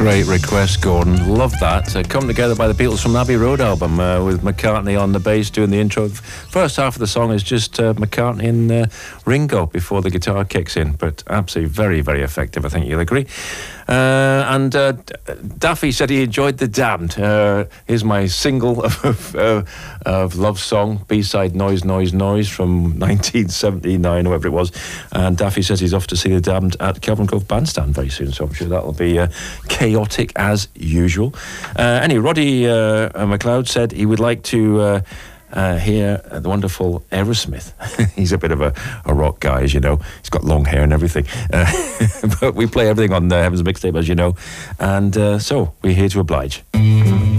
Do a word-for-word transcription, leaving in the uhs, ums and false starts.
Great request, Gordon. Love that. Uh, Come Together by the Beatles from Abbey Road album, uh, with McCartney on the bass doing the intro. First half of the song is just uh, McCartney and uh, Ringo before the guitar kicks in, but absolutely very, very effective, I think you'll agree. Uh, and uh, Daffy said he enjoyed The Damned. Uh, here's my single of, uh, of love song, B-side Noise, Noise, Noise from nineteen seventy-nine, or whatever it was. And Daffy says he's off to see The Damned at Kelvin Grove Bandstand very soon, so I'm sure that'll be uh, chaotic as usual. Uh, anyway, Roddy uh, McLeod said he would like to uh, uh, hear the wonderful Aerosmith. He's a bit of a, a rock guy, as you know. He's got long hair and everything. Uh, but we play everything on the Heavens Mixtape, as you know. And uh, so, we're here to oblige.